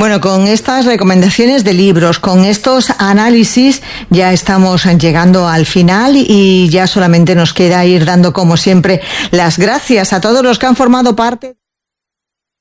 Bueno, con estas recomendaciones de libros, con estos análisis, ya estamos llegando al final y ya solamente nos queda ir dando, como siempre, las gracias a todos los que han formado parte.